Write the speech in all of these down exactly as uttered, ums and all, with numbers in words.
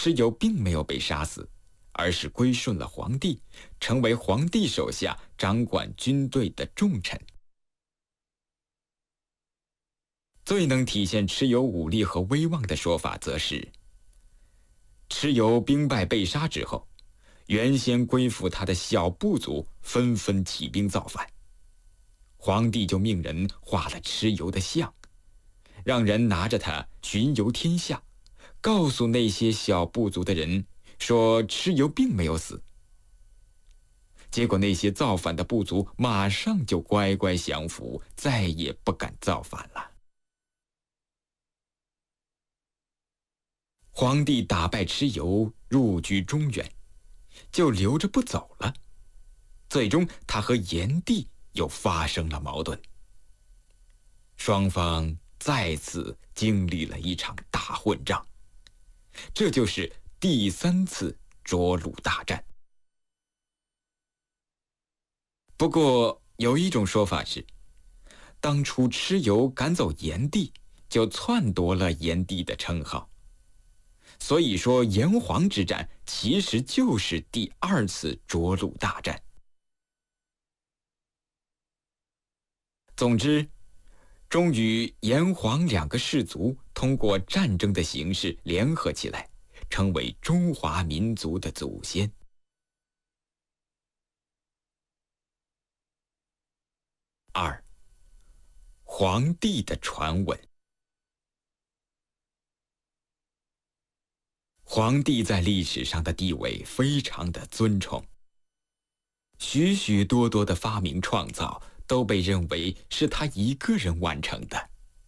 蚩尤并没有被杀死，而是归顺了皇帝，成为皇帝手下掌管军队的重臣。最能体现蚩尤武力和威望的说法，则是蚩尤兵败被杀之后，原先归附他的小部族纷纷起兵造反，皇帝就命人画了蚩尤的像，让人拿着它巡游天下，告诉那些小部族的人说蚩尤并没有死。结果那些造反的部族马上就乖乖降服，再也不敢造反了。皇帝打败蚩尤，入居中原，就留着不走了。最终他和炎帝又发生了矛盾，双方再次经历了一场大混战，这就是第三次涿鹿大战。不过有一种说法是，当初蚩尤赶走炎帝，就篡夺了炎帝的称号，所以说炎黄之战其实就是第二次涿鹿大战。总之，终于炎黄两个氏族通过战争的形式联合起来，成为中华民族的祖先。二，皇帝的传闻。皇帝在历史上的地位非常的尊崇，许许多多的发明创造都被认为是他一个人完成的。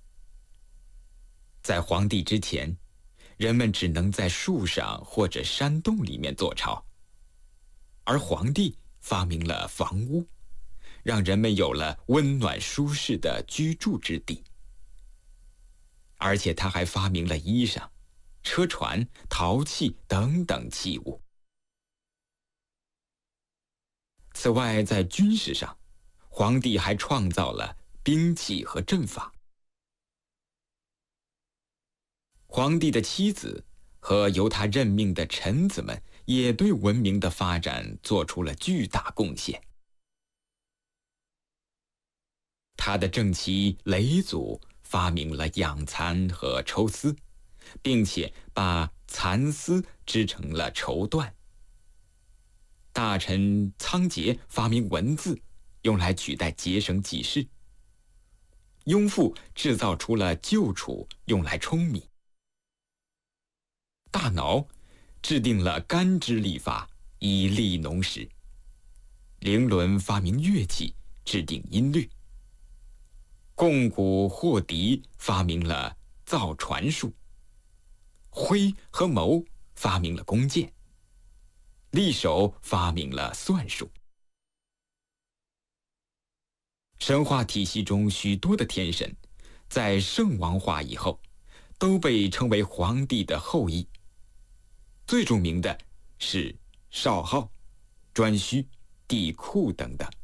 在皇帝之前，人们只能在树上或者山洞里面做巢，而皇帝发明了房屋，让人们有了温暖舒适的居住之地。而且他还发明了衣裳、车船、陶器等等器物。此外，在军事上，皇帝还创造了兵器和阵法。皇帝的妻子和由他任命的臣子们也对文明的发展做出了巨大贡献。他的正妻嫘祖发明了养蚕和抽丝，并且把蚕丝织成了绸缎。大臣仓颉发明文字，用来取代结绳记事。雍复制造出了臼杵，用来舂米。大脑制定了干支历法，以利农时。伶伦发明乐器，制定音律。贡古霍狄发明了造船术。徽和谋发明了弓箭。厉守发明了算术。神话体系中许多的天神，在圣王化以后，都被称为皇帝的后裔。最著名的是少昊、颛顼、帝喾等等。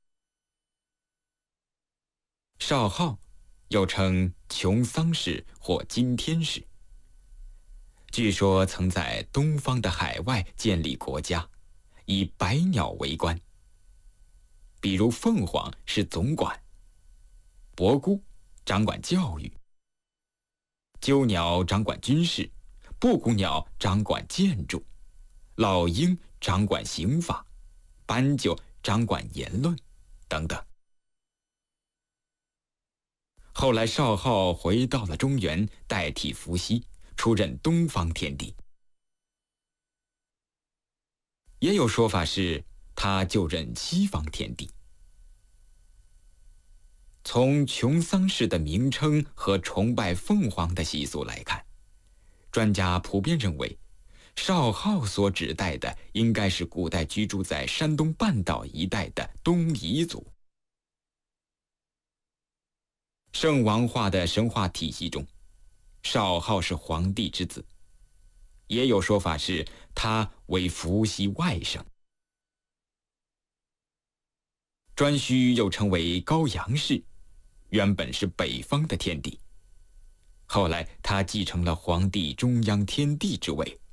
少昊又称穷桑氏或金天氏，据说曾在东方的海外建立国家，以百鸟为官。比如凤凰是总管，伯姑掌管教育，鸠鸟掌管军事，布谷鸟掌管建筑，老鹰掌管刑法，斑鸠掌管言论等等。后来少昊回到了中原，代替伏羲出任东方天帝。也有说法是他就任西方天帝。从穷桑氏的名称和崇拜凤凰的习俗来看，专家普遍认为少昊所指代的应该是古代居住在山东半岛一带的东夷族。圣王化的神话体系中，少昊是皇帝之子，也有说法是他为伏羲外甥。颛顼又称为高阳氏，原本是北方的天帝，后来他继承了皇帝中央天帝之位，